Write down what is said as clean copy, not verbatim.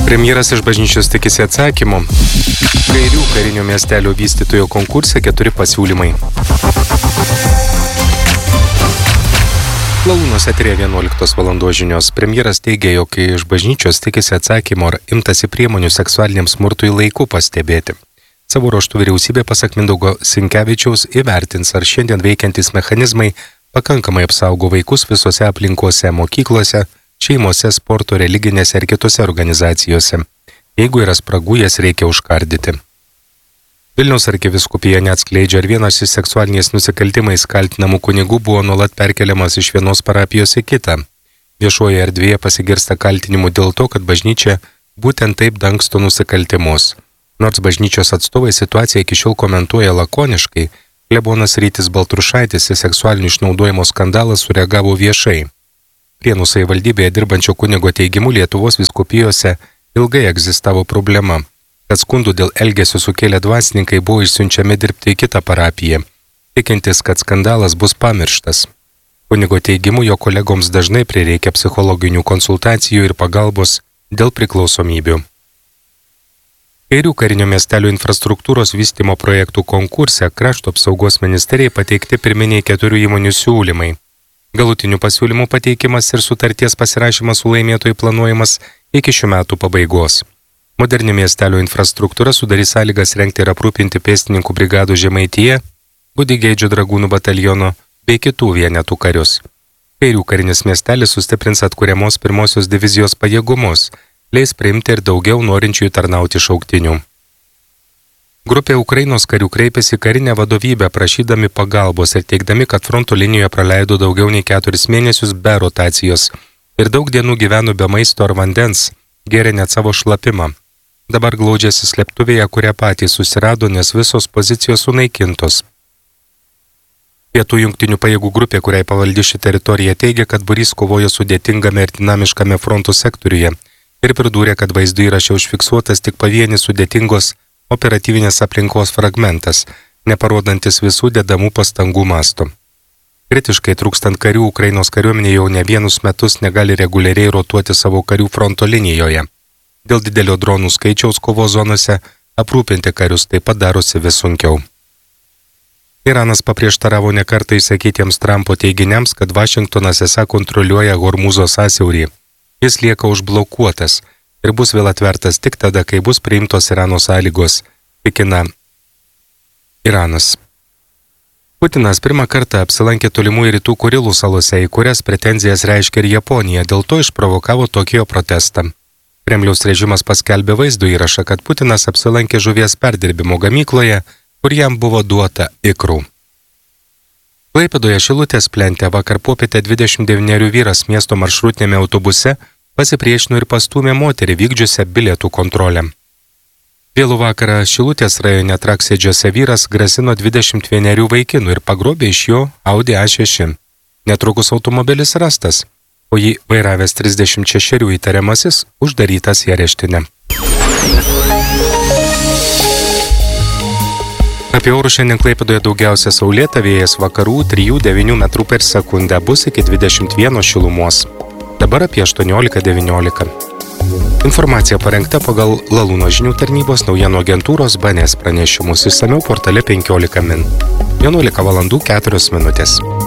Premjeras iš bažnyčios tikisi atsakymų. Kairių karinio miestelio vystytojo konkurse 4 pasiūlymai. Lalūnos eterėje 11 valandos žinios. Premjeras teigia, jog iš bažnyčios tikisi atsakymo, ar imtasi priemonių seksualiniam smurtui laiku pastebėti. Savo ruožtų vyriausybė, pasak Mindaugo Sinkevičiaus, įvertins, ar šiandien veikiantys mechanizmai pakankamai apsaugo vaikus visose aplinkose, mokyklose, šeimose, sporto, religinėse ir kitose organizacijose. Jeigu yra spragų, jas reikia užkardyti. Vilniaus arkivyskupija neatskleidžia, ar vienas iš seksualiniais nusikaltimais kaltinamų kunigų buvo nuolat perkeliamas iš vienos parapijos į kitą. Viešoje erdvėje pasigirsta kaltinimų dėl to, kad bažnyčia būtent taip dangsto nusikaltimus. Nors bažnyčios atstovai situaciją iki šiol komentuoja lakoniškai, klebonas Rytis Baltrušaitis į seksualinio išnaudojimo skandalą sureagavo viešai. Prienų savivaldybėje dirbančio kunigo teigimu Lietuvos vyskupijose ilgai egzistavo problema, kad skundų dėl elgesio sukėlę dvasininkai buvo išsiunčiami dirbti į kitą parapiją, tikintis, kad skandalas bus pamirštas. Kunigo teigimu, jo kolegoms dažnai prireikia psichologinių konsultacijų ir pagalbos dėl priklausomybių. Kairių karinio miestelio infrastruktūros vystymo projektų konkurse Krašto apsaugos ministerijai pateikti pirminiai 4 įmonių siūlymai. Galutinių pasiūlymų pateikimas ir sutarties pasirašymas su laimėtojai planuojamas iki šių metų pabaigos. Moderni miestelio infrastruktūra sudarys sąlygas rengti ir aprūpinti pėstininkų brigadų Žemaitija, Budigeidžio dragūnų bataliono bei kitų vienetų karius. Kairių karinis miestelis sustiprins atkuriamos 1 divizijos pajėgumus, leis priimti ir daugiau norinčiųjų tarnauti šauktinių. Grupė Ukrainos karių kreipėsi karinę vadovybę prašydami pagalbos ir teigdami, kad fronto linijoje praleido daugiau nei 4 mėnesius be rotacijos ir daug dienų gyveno be maisto ar vandens, gėrė net savo šlapimą. Dabar glaudžiasi slėptuvėje, kurią patys susirado, nes visos pozicijos sunaikintos. Pietų jungtinių pajėgų grupė, kuriai pavaldi ši teritorija, teigia, kad būrys kovoja sudėtingame ir dinamiškame fronto sektoriuje ir pridūrė, kad vaizdo įraše užfiksuotas tik pavienis sudėtingos operatyvinės aplinkos fragmentas, neparodantis visų dedamų pastangų masto. Kritiškai trūkstant karių, Ukrainos kariuomenė jau ne vienus metus negali reguliariai rotuoti savo karių fronto linijoje. Dėl didelio dronų skaičiaus kovo zonose aprūpinti karius taip pat darosi vis sunkiau. Iranas paprieštaravo nekartą išsakytiems Trumpo teiginiams, kad Vašingtonas esą kontroliuoja Hormūzo sąsiaurį. Jis lieka užblokuotas ir bus vėl atvertas tik tada, kai bus priimtos Irano sąlygos, tikina Iranas. Putinas pirmą kartą apsilankė tolimųjų rytų Kurilų salose, į kurias pretenzijas reiškia ir Japonija, dėl to išprovokavo Tokijo protestą. Kremliaus režimas paskelbė vaizdo įrašą, kad Putinas apsilankė žuvies perdirbimo gamykloje, kur jam buvo duota ikrų. Klaipėdoje Šilutės plente vakar popietę 29 vyras miesto maršrutinėme autobuse pasipriešino ir pastūmė moterį vykdžiusią bilietų kontrolę. Vėlų vakarą Šilutės rajone Traksėdžiuose vyras grasino 21 vaikinų ir pagrobė iš jo Audi A6. Netrukus automobilis rastas, o jį vairavęs 36 įtariamasis uždarytas į areštinę. Apie orus šiandien Klaipėdoje daugiausia saulėta, vėjas vakarų 3–9 metrų per sekundę, bus iki 21 šilumos. Dabar apie 18–19. Informacija parengta pagal Lalūno žinių tarnybos naujienų agentūros BNS pranešimus, išsamiau portale 15 min. 11 valandų 4 minutės.